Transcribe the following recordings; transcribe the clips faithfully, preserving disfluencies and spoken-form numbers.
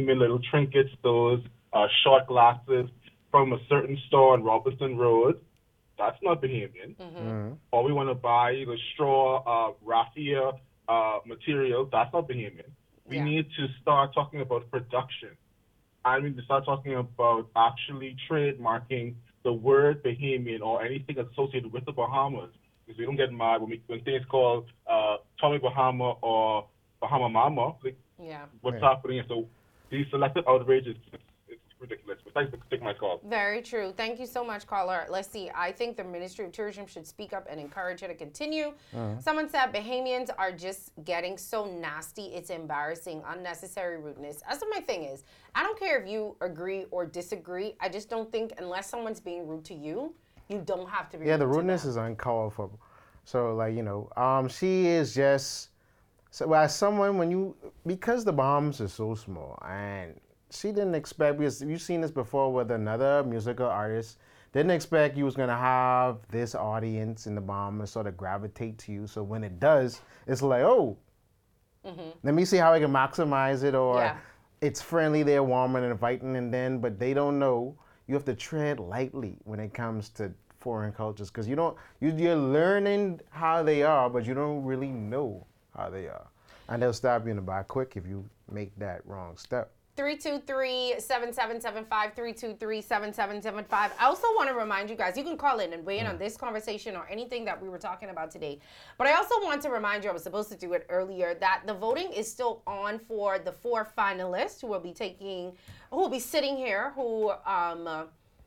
Bahamian little trinket stores, uh, short glasses from a certain store on Robinson Road. That's not Bahamian. Mm-hmm. Mm-hmm. Or we want to buy the straw, uh, raffia uh, material. That's not Bahamian. We Yeah. need to start talking about production. I mean, to start talking about actually trademarking the word Bahamian or anything associated with the Bahamas. Because we don't get mad when, we, when things called uh, Tommy Bahama or Bahama Mama. Like, Yeah. what's Yeah. happening? And so these selective outrages, it's, it's ridiculous. But thanks for taking my call. Very true. Thank you so much, caller. Let's see. I think the Ministry of Tourism should speak up and encourage her to continue. Mm-hmm. Someone said Bahamians are just getting so nasty. It's embarrassing, unnecessary rudeness. That's what my thing is. I don't care if you agree or disagree. I just don't think unless someone's being rude to you, you don't have to be Yeah, rude the to rudeness them. is uncalled for. So, like, you know, um, she is just, so as someone, when you, because the Bahamas is so small, and she didn't expect, because you've seen this before with another musical artist, didn't expect you was going to have this audience in the Bahamas sort of gravitate to you. So when it does, it's like, oh, Mm-hmm. let me see how I can maximize it, or Yeah. it's friendly, they're warm and inviting, and then, but they don't know you have to tread lightly when it comes to foreign cultures, because you don't, you, you're learning how they are, but you don't really know how they are, and they'll stop you in the back quick if you make that wrong step. three two three, seven seven seven five, three two three, seven seven seven five. I also want to remind you guys, you can call in and weigh in on this conversation or anything that we were talking about today. But I also want to remind you, I was supposed to do it earlier, that the voting is still on for the four finalists who will be taking, who will be sitting here, who, um, uh,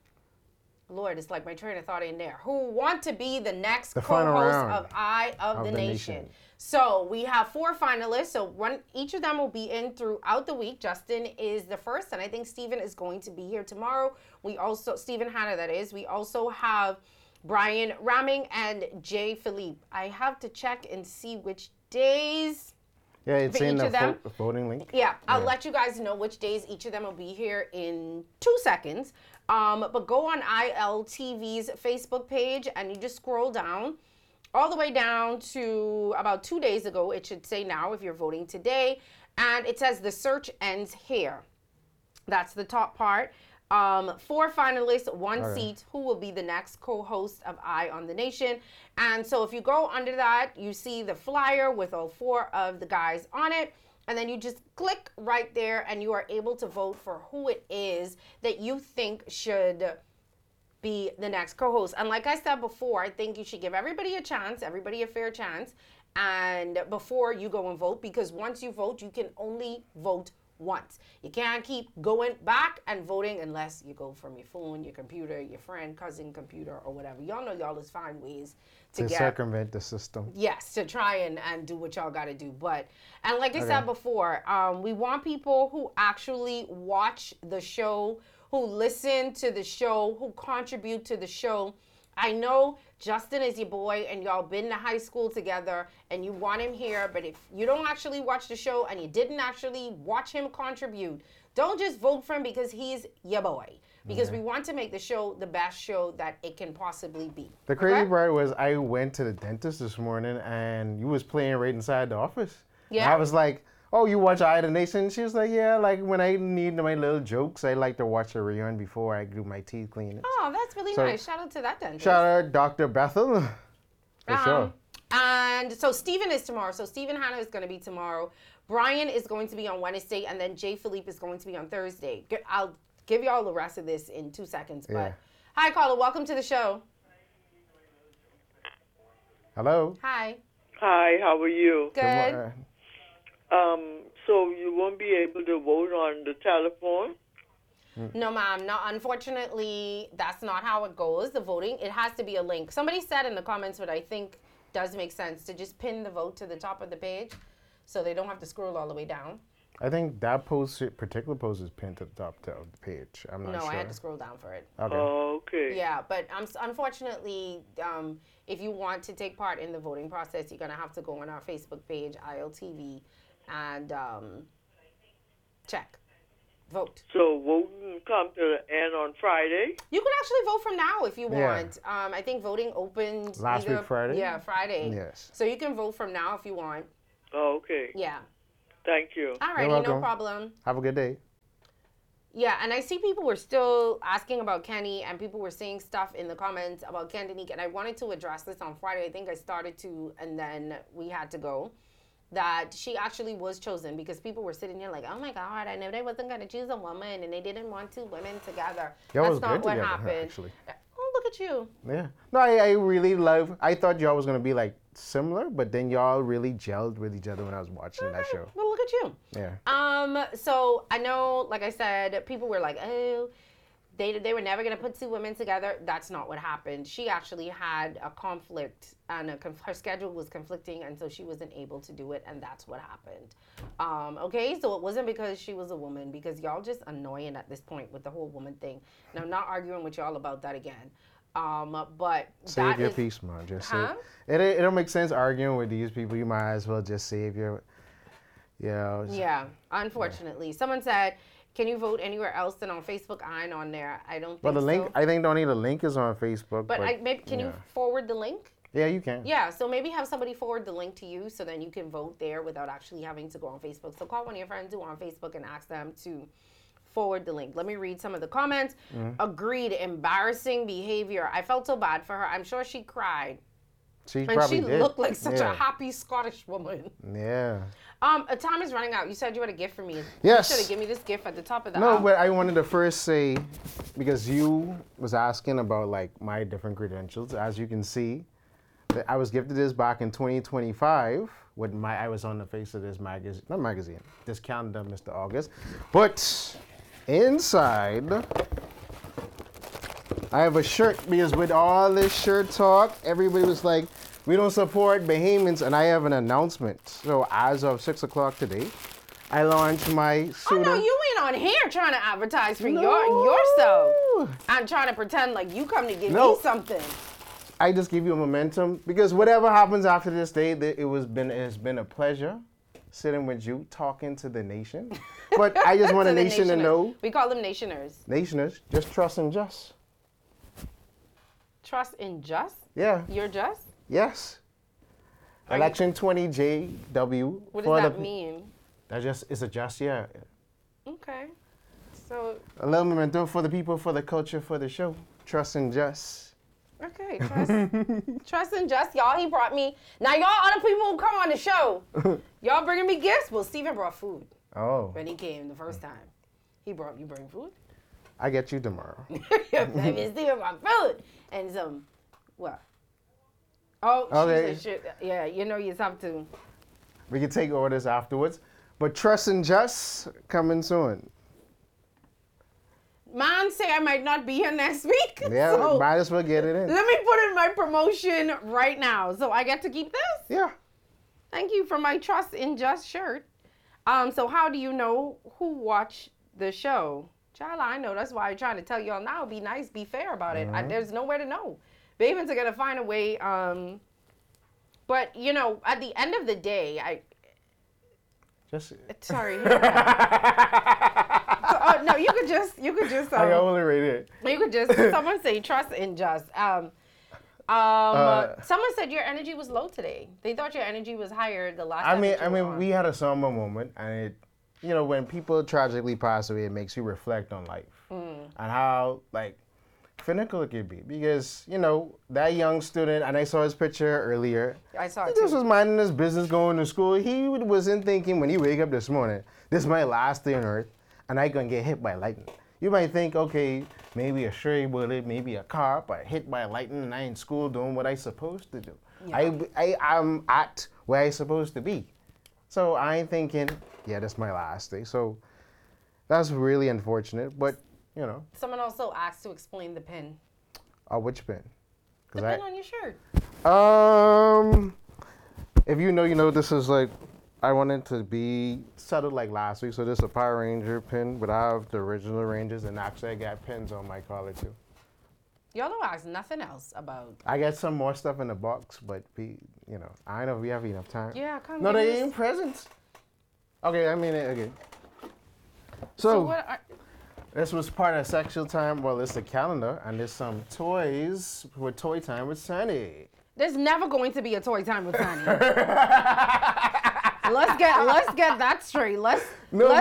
Lord, it's like my train of thought in there, who want to be the next The final co-host round of Eye of, of the, the Nation. Nation. So we have four finalists. So one, each of them will be in throughout the week. Justin is the first, and I think Stephen is going to be here tomorrow. We also, Stephen Hanna, that is. We also have Brian Ramming and Jay Philippe. I have to check and see which days. Yeah, it's For in each the of them? vo- voting link. Yeah, I'll Yeah. let you guys know which days each of them will be here in two seconds. Um, but go on I L T V's Facebook page and you just scroll down all the way down to about two days ago. It should say now if you're voting today. And it says the search ends here. That's the top part. Um, four finalists, one Okay. seat. Who will be the next co-host of Eye on the Nation? And so if you go under that, you see the flyer with all four of the guys on it. And then you just click right there and you are able to vote for who it is that you think should be the next co-host. And like I said before, I think you should give everybody a chance, everybody a fair chance, and before you go and vote, because once you vote, you can only vote once. You can't keep going back and voting unless you go from your phone, your computer, your friend, cousin, computer, or whatever. Y'all know y'all is find ways to, To get circumvent the system. yes, to try and, and do what y'all got to do. But, and like I Okay. said before, um, we want people who actually watch the show, who listen to the show, who contribute to the show. I know Justin is your boy and y'all been to high school together and you want him here, but if you don't actually watch the show and you didn't actually watch him contribute, don't just vote for him because he's your boy. Because we want to make the show the best show that it can possibly be. The crazy Okay? part was I went to the dentist this morning and you was playing right inside the office. Yeah? And I was like, oh, you watch Eye of the Nation? She was like, yeah, like when I need my little jokes, I like to watch a rerun before I do my teeth cleaning. Oh, that's really So- nice. Shout out to that dentist. Shout out Doctor Bethel. For Um, sure. And so Stephen is tomorrow. So Stephen Hanna is going to be tomorrow. Brian is going to be on Wednesday, and then Jay Philippe is going to be on Thursday. G- I'll give you all the rest of this in two seconds. But Yeah. hi, caller. Welcome to the show. Hello. Hi. Hi, how are you? Good. Good mo- Um, so you won't be able to vote on the telephone? No, ma'am. No, unfortunately, that's not how it goes. The voting, it has to be a link. Somebody said in the comments, what I think does make sense, to just pin the vote to the top of the page so they don't have to scroll all the way down. I think that post, particular post is pinned to the top of the page. I'm not No, sure. I had to scroll down for it. Okay. Oh, okay. Yeah, but um, unfortunately, um, if you want to take part in the voting process, you're going to have to go on our Facebook page, I L T V, and um, check. Vote. So voting come to the end on Friday? You can actually vote from now if you Yeah. want. Um, I think voting opened Last either- week Friday? Yeah, Friday. Yes. So you can vote from now if you want. Oh, okay. Yeah. Thank you. All righty, no welcome. problem. Have a good day. Yeah, and I see people were still asking about Kenny, and people were saying stuff in the comments about Kendanique, and I wanted to address this on Friday. I think I started to, and then we had to go. That she actually was chosen because people were sitting there like, oh my God, I knew they wasn't going to choose a woman, and they didn't want two women together. Y'all That's was not good what together, happened. actually. Oh, look at you. Yeah. No, I, I really love. I thought y'all was gonna be like similar, but then y'all really gelled with each other when I was watching that show. Well, look at you. Yeah. Um. So I know, like I said, people were like, "Oh, they they were never gonna put two women together." That's not what happened. She actually had a conflict, and a conf- her schedule was conflicting, and so she wasn't able to do it, and that's what happened. Um. Okay. So it wasn't because she was a woman, because y'all just annoying at this point with the whole woman thing. And I'm not arguing with y'all about that again. Um. But Save that your is, peace, man. Just Huh? save. It, it don't make sense arguing with these people. You might as well just save your. Yeah. Yeah, unfortunately. Someone said, can you vote anywhere else than on Facebook? I ain't on there. I don't think Well, the link. so. I think don't need a link is on Facebook. But, But, I, maybe can yeah. you forward the link? Yeah, you can. Yeah, so maybe have somebody forward the link to you so then you can vote there without actually having to go on Facebook. So call one of your friends who are on Facebook and ask them to forward the link. Let me read some of the comments. Mm-hmm. Agreed, embarrassing behavior. I felt so bad for her. I'm sure she cried. She And probably she did. looked like such yeah. a happy Scottish woman. Yeah. Um, a time is running out. You said you had a gift for me. Yes. You should have given me this gift at the top of the No, hour. but I wanted to first say, because you was asking about like my different credentials. As you can see, that I was gifted this back in twenty twenty-five. With my, I was on the face of this magazine, not magazine, this calendar, Mister August. But inside, I have a shirt because with all this shirt talk, everybody was like, we don't support Bahamians, and I have an announcement. So as of six o'clock today, I launched my Oh pseudo. no, you ain't on here trying to advertise for No. your yourself. I'm trying to pretend like you come to give No. me something. I just give you a momentum because whatever happens after this day, th- it was been it has been a pleasure sitting with you, talking to the nation. But I just want To a the nation to nationers. know, We call them nationers. nationers, just trust and just. Trust in just? Yeah. You're just? Yes. Are you- Election twenty J W. What for does that the- mean? That just is a just yeah. Okay. So, A little momentum for the people, for the culture, for the show. Trust and just. okay, trust, trust in just. Y'all, he brought me. Now, y'all other people who come on the show, y'all bringing me gifts? Well, Steven brought food Oh, when he came the first time. He brought, you bring food? I get you tomorrow. Maybe Steven brought food and some, what? Oh, Okay. she said shit. Yeah, you know you have to. We can take orders afterwards. But trust and just coming soon. Man say I might not be here next week. Yeah, so might as well get it in. let me put in my promotion right now. So I get to keep this? Yeah. Thank you for my Trust in Just shirt. Um, so how do you know who watched the show? Child, I know. That's why I'm trying to tell y'all now. Be nice, be fair about it. I, there's nowhere to know. Bavens are gonna find a way. Um, but you know, at the end of the day, I Just. sorry. so, uh, no, you could just you could just I um, only read it. you could just someone say trust in just. Um, um, Uh, someone said your energy was low today. They thought your energy was higher the last I time. mean, that you I were mean, on. we had a somber moment, and it, you know, when people tragically pass away, it makes you reflect on life Mm. and how like cynical it could be. Because you know that young student, and I saw his picture earlier. I saw He it just too. was minding his business, going to school. He wasn't thinking when he wake up this morning, this is my last day on earth, and I gonna get hit by lightning. You might think, okay, maybe a stray bullet, maybe a car, but hit by lightning, and I in school doing what I supposed to do. I, I, I'm at where I supposed to be. So I ain't thinking, yeah, that's my last day. So that's really unfortunate, but you know, Someone also asked to explain the pin. uh, which pin? The 'Cause I- pin on your shirt. Um, if you know, you know, this is like, I wanted to be settled like last week. So this is a Power Ranger pin, but I have the original Rangers, and actually I got pins on my collar too. Y'all don't ask nothing else about. I got some more stuff in the box, but be, you know, I don't know if we have enough time. Yeah, come. No, give they us- ain't presents. Okay, I mean it. Okay. So So, what? Are, this was part of sexual time. Well, it's a calendar, and there's some toys for toy time with Sunny. there's never going to be a toy time with Sonny. let's get let's get that straight. Let's No, let's, but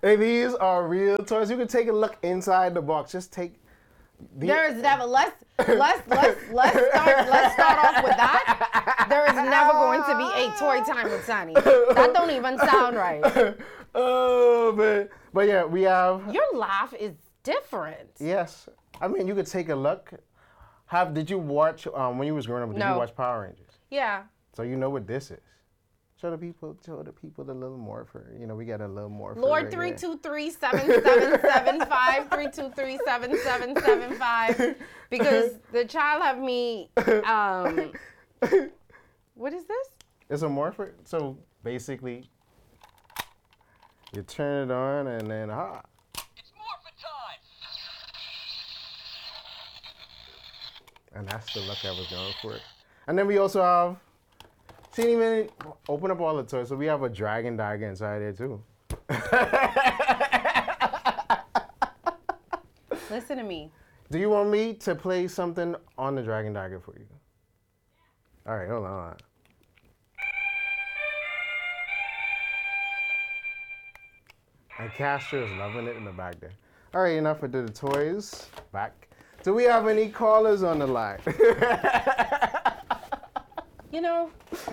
Hey, these are real toys. You can take a look inside the box. Just take. The, There is never let's let's let's let's start let's start off with that. There is never going to be a toy time with Sonny. That don't even sound right. Oh man, but yeah, we have. Your laugh is different. Yes, I mean you could take a look. Have did you watch um, when you was growing up? Did No. you watch Power Rangers? Yeah. So you know what this is. Show the people, show the people the little morpher. You know, we got a little morpher. Lord right three here. two three seven seven seven five three two three seven seven seven five because the child have me. Um, what is this? It's a morpher. So basically, you turn it on and then ah. It's morphin' time! And that's the look I was going for. And then we also have. See, even open up all the toys. So we have a dragon dagger inside there too. Listen to me. Do you want me to play something on the dragon dagger for you? All right, hold on. Hold on. And Castro is loving it in the back there. All right, enough of the toys. Back. Do we have any callers on the line? You know,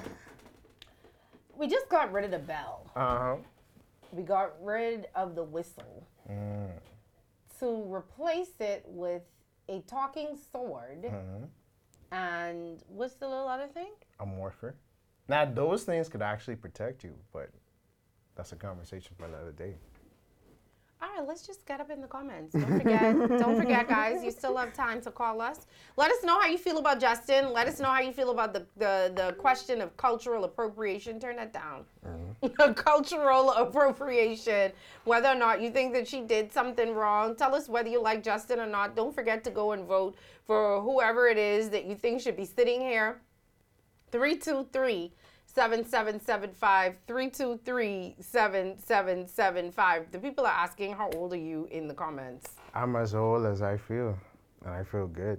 we just got rid of the bell. Uh-huh. We got rid of the whistle Mm. to replace it with a talking sword. Mhm. And what's the little other thing? A morpher. Now, those things could actually protect you, but that's a conversation for another day. All right, let's just get up in the comments. Don't forget, don't forget, guys. You still have time to call us. Let us know how you feel about Justin. Let us know how you feel about the the, the question of cultural appropriation. Turn that down. Mm-hmm. Cultural appropriation. Whether or not you think that she did something wrong. Tell us whether you like Justin or not. Don't forget to go and vote for whoever it is that you think should be sitting here. three two three seven seven seven five three two three seven seven seven five. The people are asking, how old are you in the comments? I'm as old as I feel, and I feel good.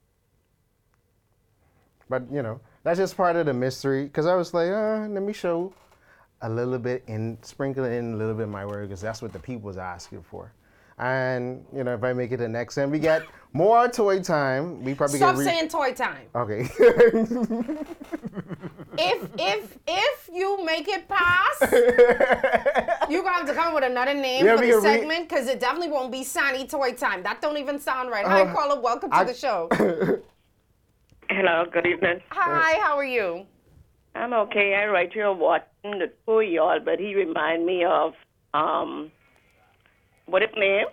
But, you know, that's just part of the mystery, because I was like, uh, let me show a little bit and sprinkle in a little bit of my word, because that's what the people was asking for. And, you know, if I make it the next time, we get more toy time. We probably Stop get re- saying toy time. Okay. If if if you make it past, you're gonna have to come up with another name Yeah, for we the can re- segment because it definitely won't be Sunny Toy Time. That don't even sound right. Hi, Uh, caller. Welcome to I- the show. Hello, good evening. Hi, how are you? I'm okay. I write you watching the two y'all, but he remind me of um, what his name?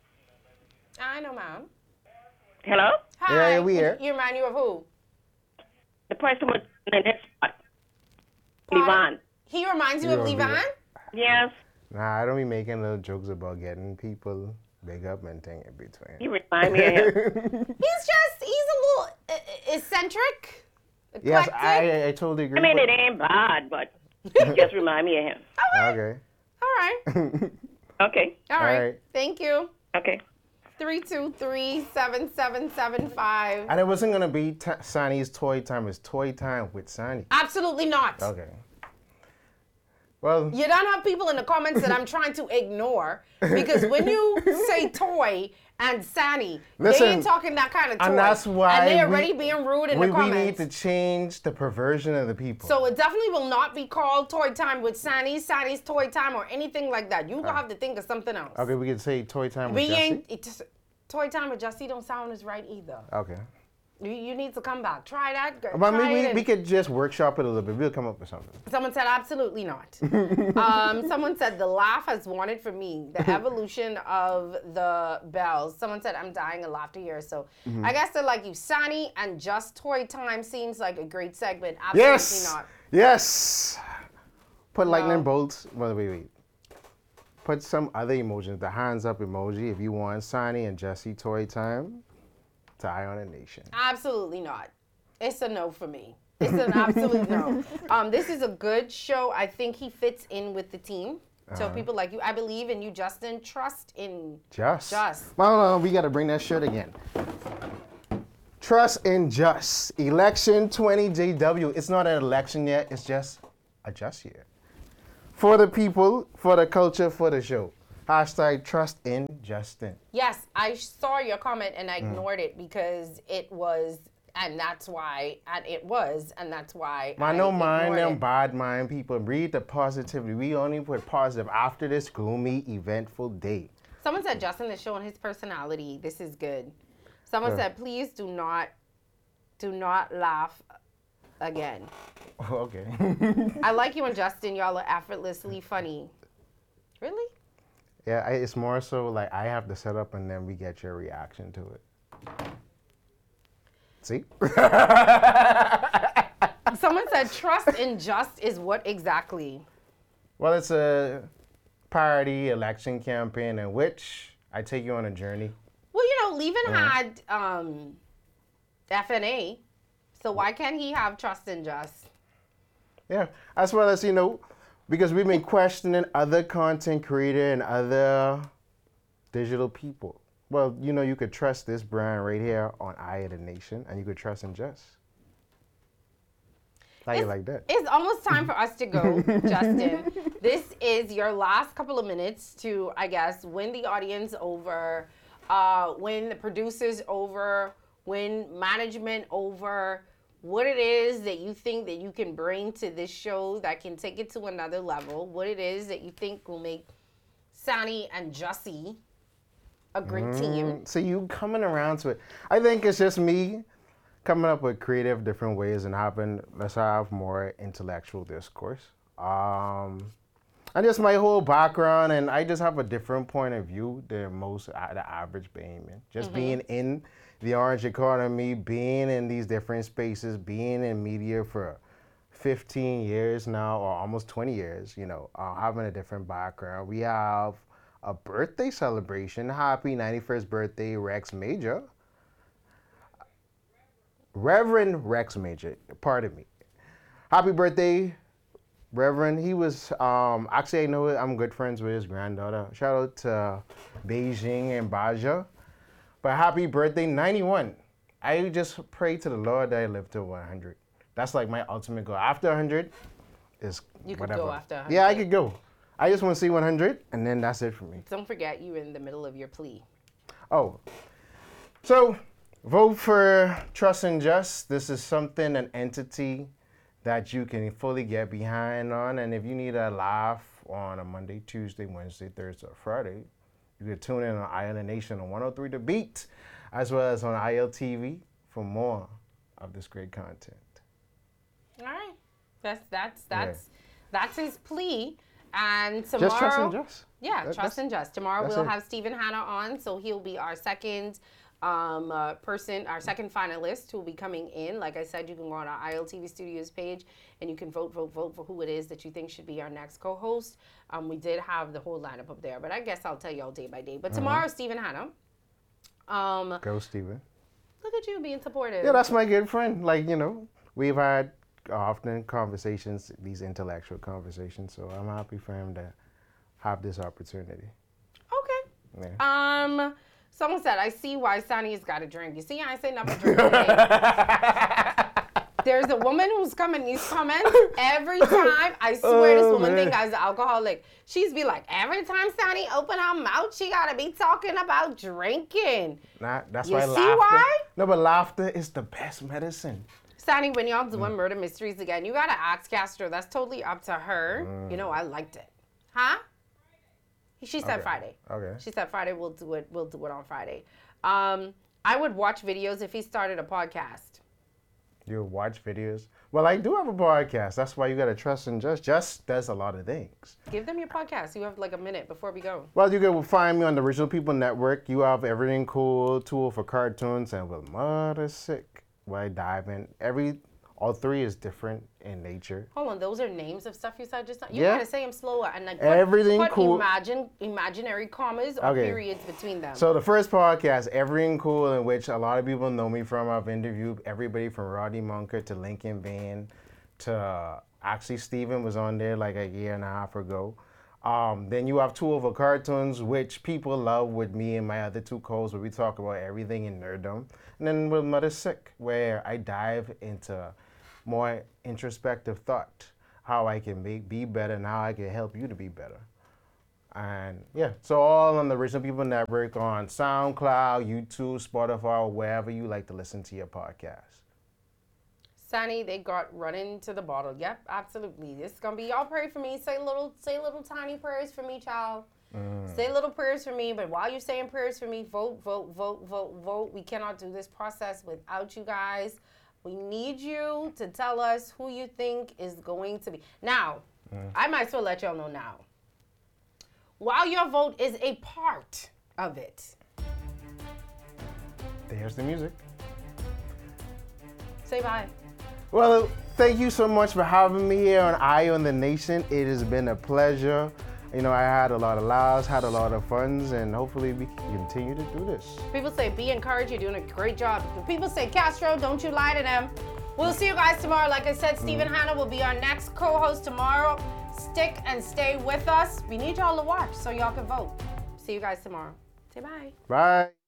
I know, ma'am. Hello, Hi. Yeah, yeah, we here. You remind you of who? the person with the next spot, Levan. He reminds you You of don't be Levan? it. Yes, Nah, I don't be making little jokes about getting people big up and thing in between. he remind me of him. He's just, he's a little uh, eccentric. Yes, eclectic. I, I totally agree. I mean, but- it ain't bad, but he just remind me of him. Okay. All right. Okay, All All right. right. Thank you. okay. three two three seven seven seven five. And it wasn't gonna be t- Sonny's toy time. It's toy time with Sonny. Absolutely not. Okay. Well, You don't have people in the comments that I'm trying to ignore because when you say toy and Sani, they Listen, ain't talking that kind of toy. and that's why And they we- already being rude in we, the we need comments. to change the perversion of the people. So it definitely will not be called toy time with Sani, Sani's toy time, or anything like that. You gonna have to think of something else. okay, we can say toy time with We Jesse. ain't it just, toy time with Jussie don't sound as right either. Okay. You, you need to come back. Try that. Go- But try maybe it we, and- we could just workshop it a little bit. We'll come up with something. Someone said absolutely not. um, someone said the laugh has won it for me. The evolution of the bells. Someone said I'm dying of laughter here. So Mm-hmm. I guess they're like you. Sunny and Just Toy Time seems like a great segment. Absolutely Yes. not. Yes. Put lightning No. bolts. Well, wait, wait. Put some other emojis. The hands up emoji if you want Sonny and Jesse toy time. To Eye on a Nation. Absolutely not. It's a no for me. It's an absolute no. Um, this is a good show. I think he fits in with the team. So Uh-huh. people like you, I believe in you, Justin. Trust in Just. Just. No, no, we got to bring that shit again. Trust in Just. Election twenty J W. It's not an election yet. It's just a Just year. For the people, for the culture, for the show. Hashtag trust in Justin. Yes, I saw your comment and Mm. I ignored it because it was, and that's why, and it was, and that's why I don't mind ignored them it. bad mind people. Read the positivity. We only put positive after this gloomy, eventful day. Someone said Justin is showing his personality. This is good. Someone Yeah. said, please do not, do not laugh again. Okay. I like you and Justin. Y'all are effortlessly funny. Really? Yeah, I, it's more so like I have to set up and then we get your reaction to it. See? Someone said trust in just is what exactly? Well, it's a parody election campaign in which I take you on a journey. Well, you know, Levin Uh-huh. had um, F N A, so why can't he have trust in just? Yeah, as well as, you know, because we've been questioning other content creator and other digital people. Well, you know, you could trust this brand right here on Eye of the Nation, and you could trust in Just. How you It's- like that? It's almost time for us to go, Justin. This is your last couple of minutes to, I guess, win the audience over, uh, win the producers over, win management over. What it is that you think that you can bring to this show that can take it to another level. What it is that you think will make Sani and Jussie a great team. So you coming around to it. I think it's just me coming up with creative different ways and having, let's have more intellectual discourse. Um, and just my whole background, and I just have a different point of view than most, uh, the average Bahamian. Just being in the orange economy, being in these different spaces, being in media for fifteen years now, or almost twenty years, you know, uh, having a different background. We have a birthday celebration. Happy ninety-first birthday, Rex Major. Reverend Rex Major, pardon me. Happy birthday, Reverend. He was, um, actually, I know I'm good friends with his granddaughter. Shout out to Beijing and Baja. But happy birthday, ninety-one. I just pray to the Lord that I live to one hundred. That's like my ultimate goal. After one hundred is You could whatever. go after one hundred. Yeah, I could go. I just want to see one hundred, and then that's it for me. Don't forget, you're in the middle of your plea. Oh, so vote for Trust and Just. This is something, an entity that you can fully get behind on. And if you need a laugh on a Monday, Tuesday, Wednesday, Thursday, or Friday, you can tune in on Island Nation on one oh three The Beat, as well as on I L T V for more of this great content. All right. That's that's that's that's his plea. And tomorrow, Just Trust and Just. yeah, That- trust that's- and just. Tomorrow that's we'll it. have Stephen Hanna on, so he'll be our second um, uh, person, our second finalist who will be coming in. Like I said, you can go on our I L T V Studios page and you can vote, vote, vote for who it is that you think should be our next co-host. Um, we did have the whole lineup up there, but I guess I'll tell you all day by day. But Uh-huh. tomorrow, Stephen Hanna. Um, Go, Steven. look at you being supportive. Yeah, that's my good friend. Like, you know, we've had often conversations, these intellectual conversations, so I'm happy for him to have this opportunity. Okay. Yeah. Um, someone said, I see why Sonny's got a drink. You see, I ain't say nothing but drink today. There's a woman who's coming these comments every time. I swear this Oh, woman man. think I was an alcoholic. She's be like, every time Sonny open her mouth, she gotta be talking about drinking. Nah, that's You why see laughter. why? No, but laughter is the best medicine. Sonny, when y'all doing murder mysteries again, you gotta ask Castro. That's totally up to her. You know, I liked it. Huh? She said Okay. Friday. Okay. She said Friday. We'll do it. We'll do it on Friday. Um, I would watch videos if he started a podcast. You watch videos. Well, I do have a podcast. That's why you gotta trust and just. Just does a lot of things. Give them your podcast. You have like a minute before we go. Well, you can find me on the Original People Network. You have Everything Cool, Tool for Cartoons, and Will Mother Sick. Where I dive in. Every, all three is different in nature. Hold on, those are names of stuff you said just now. You Yeah. gotta say them slower and like put, Everything put Cool. imagine imaginary commas or Okay. periods between them. So the first podcast, Everything Cool, in which a lot of people know me from. I've interviewed everybody from Roddy Munker to Lincoln Van to uh, actually Steven was on there like a year and a half ago. Um, then you have Two Over Cartoons, which people love with me and my other two co-hosts, where we talk about everything in nerddom. And then with Mother Sick, where I dive into more introspective thought, how I can make, be better and how I can help you to be better. And yeah, so all on the Original People Network on SoundCloud, YouTube, Spotify, wherever you like to listen to your podcast. Sunny, they got running to the bottle. Yep, absolutely. This is gonna be y'all pray for me. Say little, say little tiny prayers for me, child. Mm. Say little prayers for me. But while you're saying prayers for me, vote, vote, vote, vote, vote. We cannot do this process without you guys. We need you to tell us who you think is going to be. Now, mm. I might as well let y'all know now. While your vote is a part of it. There's the music. Say bye. Well, thank you so much for having me here on Eye on the Nation. It has been a pleasure. You know, I had a lot of laughs, had a lot of funs, and hopefully we can continue to do this. People say, be encouraged, you're doing a great job. People say, Castro, don't you lie to them. We'll see you guys tomorrow. Like I said, Stephen mm-hmm. Hanna will be our next co-host tomorrow. Stick and stay with us. We need y'all to watch so y'all can vote. See you guys tomorrow. Say bye. Bye.